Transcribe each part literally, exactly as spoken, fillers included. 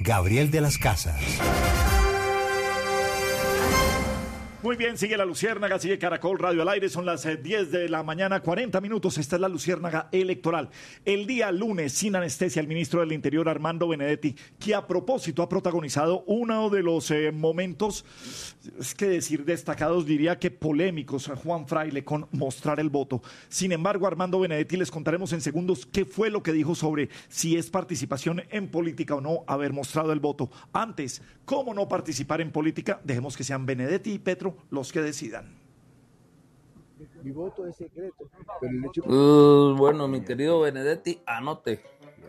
Gabriel de las Casas. Muy bien, sigue la Luciérnaga, sigue Caracol Radio al aire, son las diez de la mañana, cuarenta minutos, esta es la Luciérnaga electoral. El día lunes, sin anestesia, el ministro del Interior, Armando Benedetti, que a propósito ha protagonizado uno de los eh, momentos, es que decir destacados, diría que polémicos, a Juan Fraile con mostrar el voto. Sin embargo, Armando Benedetti, les contaremos en segundos qué fue lo que dijo sobre si es participación en política o no haber mostrado el voto. Antes, ¿cómo no participar en política? Dejemos que sean Benedetti y Petro los que decidan. Mi voto es secreto. Pero el hecho... uh, bueno, mi querido Benedetti, anote.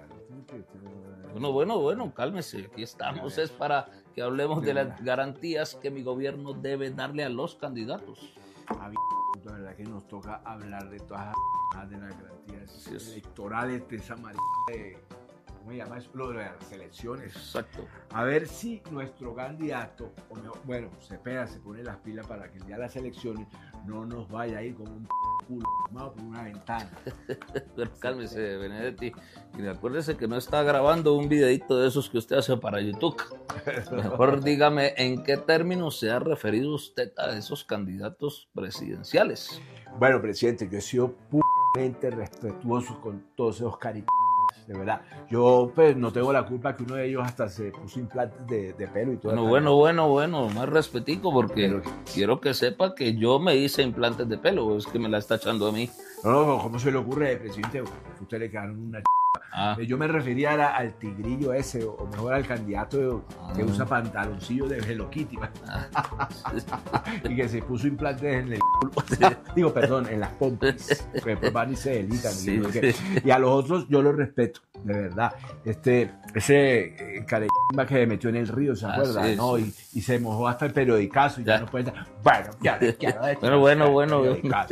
Bueno, bueno, bueno, cálmese. Aquí estamos. Es para que hablemos de las garantías que mi gobierno debe darle a los candidatos. La verdad que nos toca hablar de todas las de las garantías sí, electorales de esa manera de... ¿Cómo se llama eso? Lo de las elecciones. Exacto. A ver si nuestro candidato, o mejor, bueno, se pega, se pone las pilas para que el día de las elecciones no nos vaya a ir con un culo armado por una ventana. Pero cálmese, Benedetti. Y acuérdese que no está grabando un videito de esos que usted hace para YouTube. Mejor dígame en qué términos se ha referido usted a esos candidatos presidenciales. Bueno, presidente, yo he sido puramente respetuoso con todos esos cariños. De verdad, yo pues no tengo la culpa que uno de ellos hasta se puso implantes de, de pelo y todo. Bueno, bueno, bueno, bueno, más respetico porque Pero, quiero que sepa que yo me hice implantes de pelo, es que me la está echando a mí. No, no, ¿cómo se le ocurre, presidente? Usted le quedaron una ch... Ah. Yo me refería a, al tigrillo ese, o mejor al candidato ah. que usa pantaloncillo de Hello Kitty. Ah. Y que se puso implantes en el culo. Digo, perdón, en las pompas. Que después van y se delitan. Sí, y, sí. y a los otros yo los respeto, de verdad. Este, ese eh, careña que se metió en el río, ¿se acuerda? Sí, ¿no? sí. y, y se mojó hasta el periodicazo y ya, ya no puede estar. Bueno, ya, ya, ya, bueno, bueno, bueno.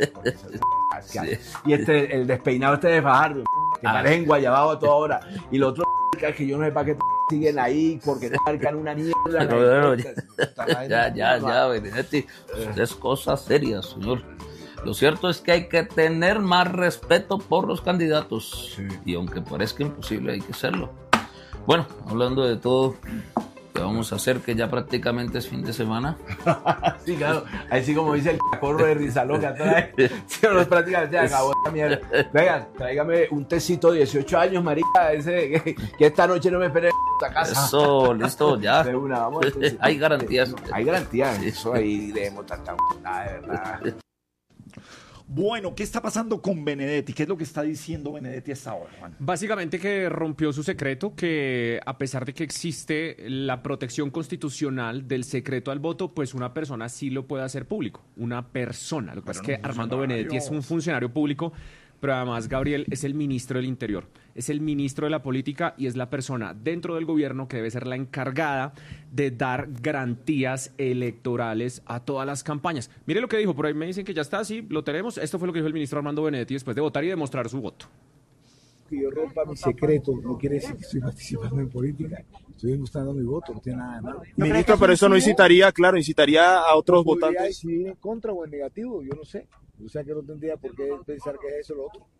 Sí. Y este, el despeinado este de Fajardo, que ah, parecen guayabado a toda hora. Y los otros que yo no sé para qué siguen ahí, porque no marcan una mierda. Pero, ya, ya, ya, ya, Benedetti. Es cosa seria, señor. Lo cierto es que hay que tener más respeto por los candidatos. Sí. Y aunque parezca imposible, hay que hacerlo. Bueno, hablando de todo, ¿qué vamos a hacer? Que ya prácticamente es fin de semana. Sí, claro. Así como dice el cacorro de Rizaloca. Sí, no es prácticamente ya acabó esta mierda. Venga, tráigame un tecito de dieciocho años, marica, ese que, que esta noche no me espere en la casa. Eso, listo, ya. De una, vamos. Entonces, hay garantías. Hay garantías. Sí. Eso ahí debemos tanta ah, de verdad. Bueno, ¿qué está pasando con Benedetti? ¿Qué es lo que está diciendo Benedetti hasta ahora, Juan? Básicamente que rompió su secreto, que a pesar de que existe la protección constitucional del secreto al voto, pues una persona sí lo puede hacer público. Una persona. Lo que pasa es que Armando Benedetti es un funcionario público, pero además Gabriel es el ministro del Interior, es el ministro de la política y es la persona dentro del gobierno que debe ser la encargada de dar garantías electorales a todas las campañas. Mire lo que dijo, por ahí me dicen que ya está, sí, lo tenemos. Esto fue lo que dijo el ministro Armando Benedetti después de votar y demostrar su voto. Que yo rompa mi secreto no quiere decir que estoy participando en política, estoy demostrando mi voto, no tiene nada de malo. Ministro, pero eso no incitaría, claro, incitaría a otros votantes. Decidir en contra o en negativo, yo no sé. O sea que no tendría por qué pensar que es eso o lo otro.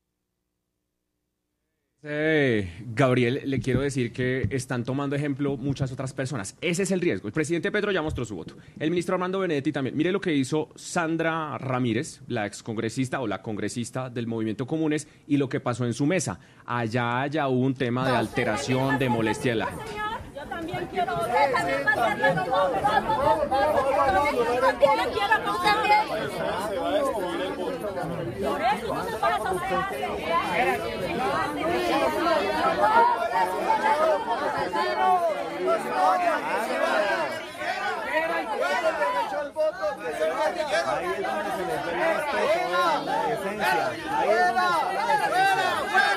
Eh, Gabriel, le quiero decir que están tomando ejemplo muchas otras personas. Ese es el riesgo. El presidente Petro ya mostró su voto. El ministro Armando Benedetti también. Mire lo que hizo Sandra Ramírez, la excongresista o la congresista del Movimiento Comunes, y lo que pasó en su mesa. Allá ya hubo un tema de alteración, de molestia de la gente. Yo también quiero votar, también pasarle los votos. También quiero votar. Por eso no se pasa. Ahí es donde se les ve el respeto, la decencia. Ahí es donde está la decencia.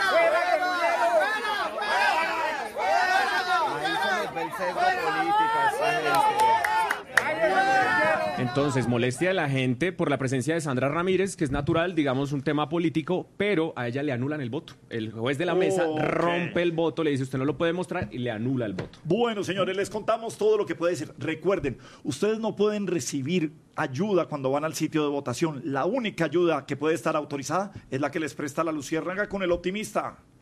Ahí se les ve el sesgo político a esa gente. Entonces, molestia de la gente por la presencia de Sandra Ramírez, que es natural, digamos, un tema político, pero a ella le anulan el voto. El juez de la mesa okay. rompe el voto, le dice usted no lo puede mostrar y le anula el voto. Bueno, señores, les contamos todo lo que puede decir. Recuerden, ustedes no pueden recibir ayuda cuando van al sitio de votación. La única ayuda que puede estar autorizada es la que les presta la Luciérnaga con El Optimista.